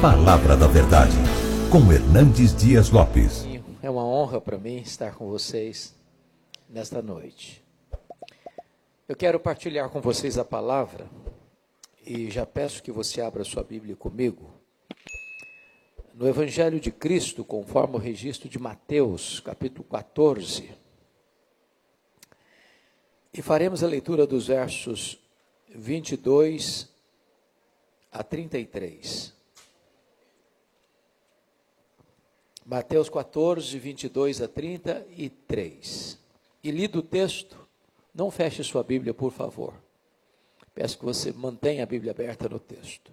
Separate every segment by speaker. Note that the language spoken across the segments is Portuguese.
Speaker 1: Palavra da Verdade, com Hernandes Dias Lopes.
Speaker 2: É uma honra para mim estar com vocês nesta noite. Eu quero partilhar com vocês a palavra e já peço que você abra sua Bíblia comigo no Evangelho de Cristo, conforme o registro de Mateus, capítulo 14. E faremos a leitura dos versos 22 a 33. Mateus 14, 22 a 33. E lido o texto, não feche sua Bíblia, por favor. Peço que você mantenha a Bíblia aberta no texto.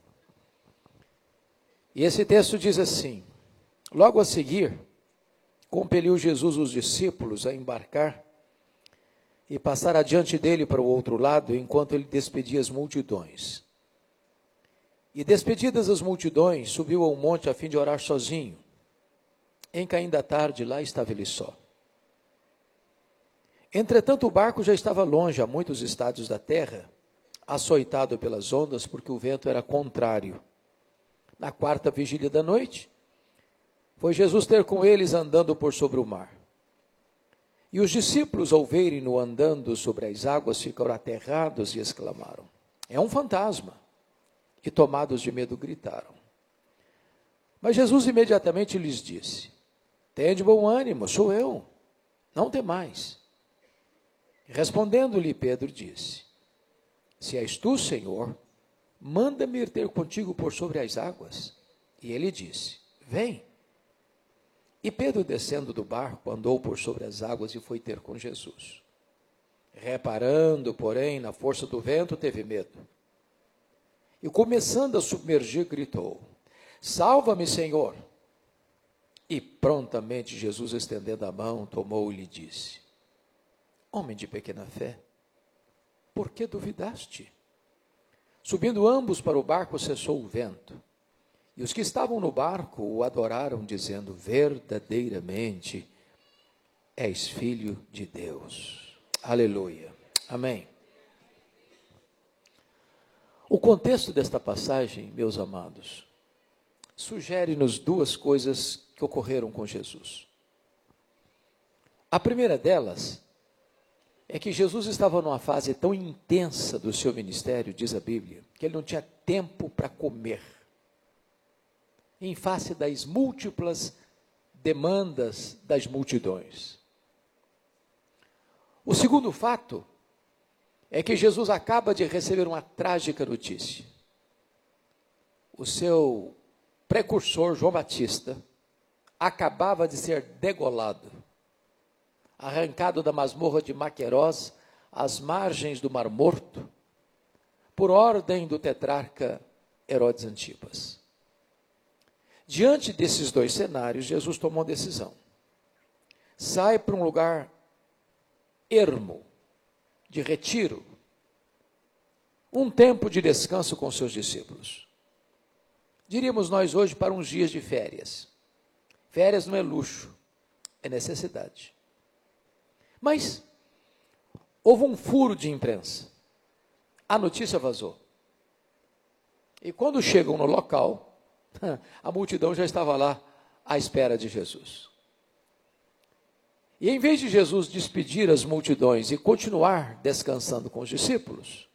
Speaker 2: E esse texto diz assim: logo a seguir, compeliu Jesus os discípulos a embarcar e passar adiante dele para o outro lado, enquanto ele despedia as multidões. E despedidas as multidões, subiu ao monte a fim de orar sozinho. Em caindo a tarde, lá estava ele só. Entretanto, o barco já estava longe, a muitos estádios da terra, açoitado pelas ondas, porque o vento era contrário. Na quarta vigília da noite, foi Jesus ter com eles andando por sobre o mar. E os discípulos, ao verem-no andando sobre as águas, ficaram aterrados e exclamaram: é um fantasma! E tomados de medo, gritaram. Mas Jesus imediatamente lhes disse: tende bom ânimo, sou eu, não temais. Respondendo-lhe Pedro, disse: se és tu, Senhor, manda-me ir ter contigo por sobre as águas. E ele disse: vem. E Pedro, descendo do barco, andou por sobre as águas e foi ter com Jesus. Reparando, porém, na força do vento, teve medo. E começando a submergir, gritou: salva-me, Senhor! E prontamente Jesus, estendendo a mão, tomou e lhe disse: homem de pequena fé, por que duvidaste? Subindo ambos para o barco, cessou o vento. E os que estavam no barco o adoraram, dizendo: verdadeiramente és filho de Deus. Aleluia. Amém. O contexto desta passagem, meus amados, sugere-nos duas coisas que ocorreram com Jesus. A primeira delas é que Jesus estava numa fase tão intensa do seu ministério, diz a Bíblia, que ele não tinha tempo para comer, em face das múltiplas demandas das multidões. O segundo fato é que Jesus acaba de receber uma trágica notícia. O seu precursor, João Batista, acabava de ser degolado, arrancado da masmorra de Maquerós, às margens do Mar Morto, por ordem do tetrarca Herodes Antipas. Diante desses dois cenários, Jesus tomou uma decisão. Sai para um lugar ermo, de retiro, um tempo de descanso com seus discípulos. Diríamos nós hoje para uns dias de férias. Férias não é luxo, é necessidade. Mas houve um furo de imprensa. A notícia vazou. E quando chegam no local, a multidão já estava lá à espera de Jesus. E em vez de Jesus despedir as multidões e continuar descansando com os discípulos,